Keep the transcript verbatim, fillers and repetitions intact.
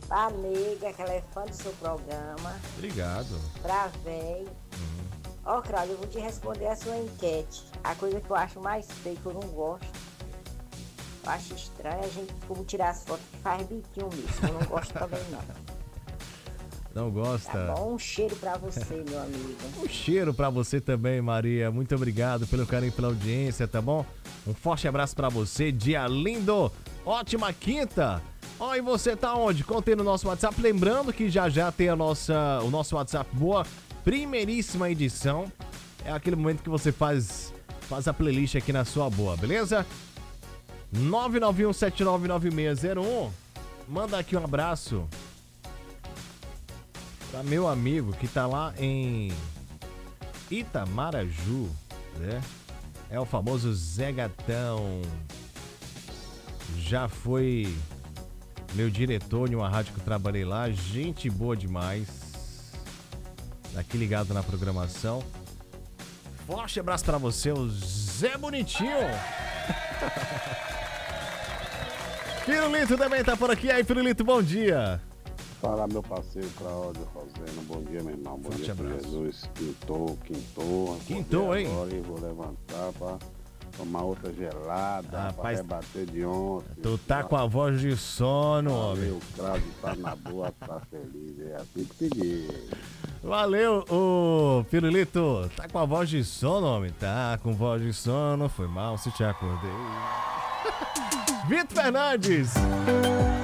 Pra nega, que ela é fã do seu programa. Obrigado. Pra véi. Uhum. Ó, Cláudio, eu vou te responder a sua enquete. A coisa que eu acho mais feia, que eu não gosto. Eu acho estranho a gente como tirar as fotos que faz biquinho mesmo. Eu não gosto também, não. Não gosta? Tá bom? Um cheiro pra você, meu amigo. Um cheiro pra você também, Maria. Muito obrigado pelo carinho, pela audiência, tá bom? Um forte abraço pra você. Dia lindo. Ótima quinta. Ó, e você tá onde? Conta aí no nosso WhatsApp. Lembrando que já já tem a nossa, o nosso WhatsApp Boa, primeiríssima edição. É aquele momento que você faz, faz a playlist aqui na sua Boa, beleza? nove nove um sete nove nove seis zero um. Manda aqui um abraço pra meu amigo que tá lá em Itamaraju, né? É o famoso Zé Gatão. Já foi meu diretor em uma rádio que eu trabalhei lá. Gente boa demais. Aqui ligado na programação. Forte abraço pra você, o Zé Bonitinho. Pirulito também tá por aqui. Aí, Pirulito, bom dia. Fala, meu parceiro Cláudio Roseno. Bom dia, meu irmão. Bom Forte dia, abraço. Jesus. Quintou, quintou. Quintou, hein? Agora eu vou levantar pra tomar outra gelada, Rapaz, pra rebater de ontem. Tu tá com a voz de sono, homem. O Cláudio tá na boa, tá feliz. É assim que se diz. Valeu, ô Pirulito. Tá com a voz de sono, homem? Tá com voz de sono. Foi mal se te acordei. Vitor Fernandes.